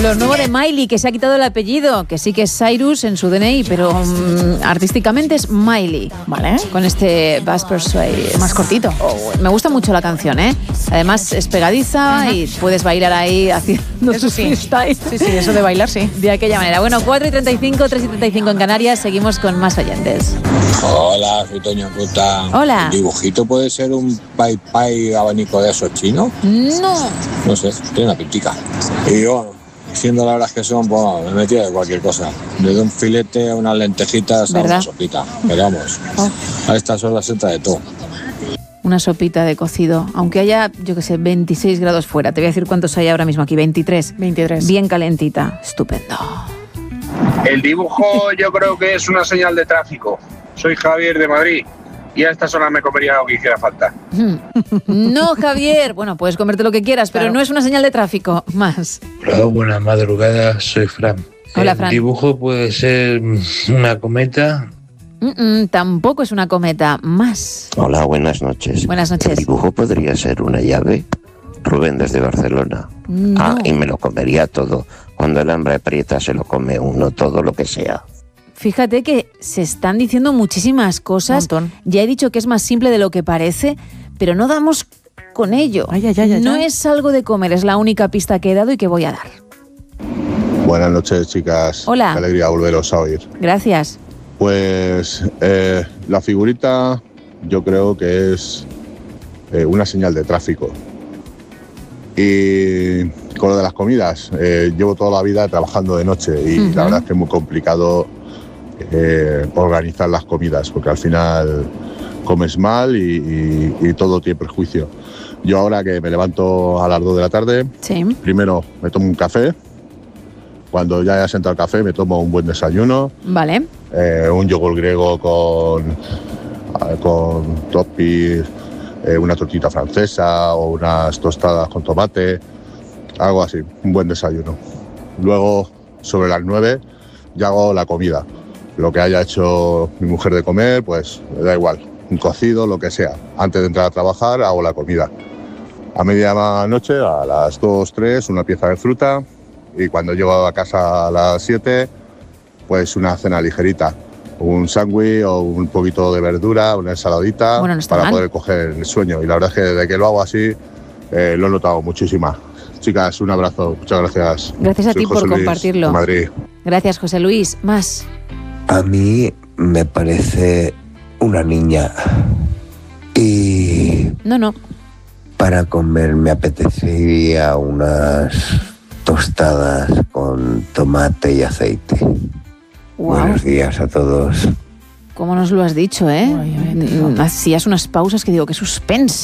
Lo nuevo de Miley, que se ha quitado el apellido, que sí que es Cyrus en su DNI, pero artísticamente es Miley. Vale. Con este Bass Persuade. Más cortito. Me gusta mucho la canción, ¿eh? Además es pegadiza y puedes bailar ahí haciendo Eso tus sí. freestyle. Sí, eso de bailar, sí. De aquella manera. Bueno, 4:35, 3:35 en Canarias. Seguimos con más oyentes. Hola, soy Toño Ruta. Hola. ¿El dibujito puede ser un pai abanico de esos chinos? No. No sé, tiene una pintica. Y bueno, siendo las horas que son, pues me metía de cualquier cosa. Desde un filete a unas lentejitas a ¿verdad? una sopita. Pero vamos, a estas horas se entra de todo. Una sopita de cocido, aunque haya, yo qué sé, 26 grados fuera. Te voy a decir cuántos hay ahora mismo aquí, 23. 23. Bien calentita, estupendo. El dibujo yo creo que es una señal de tráfico. Soy Javier de Madrid y a estas horas me comería lo que hiciera falta. No, Javier. Bueno, puedes comerte lo que quieras, pero Claro. no es una señal de tráfico. Más. Hola, buenas madrugadas, soy Fran. Hola, El Fran. dibujo puede ser una cometa. Tampoco es una cometa. Más. Hola, buenas noches. Buenas ¿El noches. dibujo podría ser una llave? Rubén desde Barcelona. No. Y me lo comería todo. Cuando el hambre aprieta se lo come uno, todo lo que sea. Fíjate que se están diciendo muchísimas cosas. Montón. Ya he dicho que es más simple de lo que parece, pero no damos con ello. Ay. No es algo de comer, es la única pista que he dado y que voy a dar. Buenas noches, chicas. Hola. Qué alegría volveros a oír. Gracias. Pues la figurita yo creo que es una señal de tráfico. Y con lo de las comidas, llevo toda la vida trabajando de noche y la verdad es que es muy complicado organizar las comidas porque al final comes mal y todo tiene perjuicio. Yo ahora que me levanto a las 2 de la tarde, Sí. primero me tomo un café. Cuando ya he sentado el café me tomo un buen desayuno. Vale. Un yogur griego con toppings, una tortita francesa o unas tostadas con tomate, algo así, un buen desayuno. Luego, sobre las 9, ya hago la comida. Lo que haya hecho mi mujer de comer, pues me da igual, un cocido, lo que sea. Antes de entrar a trabajar, hago la comida. A medianoche, a las 2, 3, una pieza de fruta. Y cuando llego a casa a las 7, pues una cena ligerita. Un sándwich o un poquito de verdura, una ensaladita, Bueno, no está para mal. poder coger el sueño. Y la verdad es que desde que lo hago así, lo he notado muchísimo. Chicas, un abrazo. Muchas gracias. Gracias a Soy ti por José Luis, compartirlo. de Madrid. Gracias, José Luis. Más. A mí me parece una niña. Y No. para comer me apetecería unas tostadas con tomate y aceite. Wow. Buenos días a todos. ¿Cómo nos lo has dicho, eh? Ay, Hacías unas pausas que digo, qué suspense.